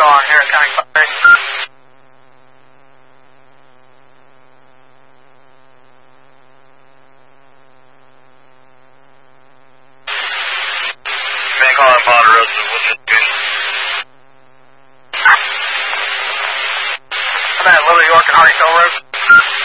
on Harris County Fire. Man, call out Ponderosa. What's it doing? I'm at Little York and Hardy Toll Road.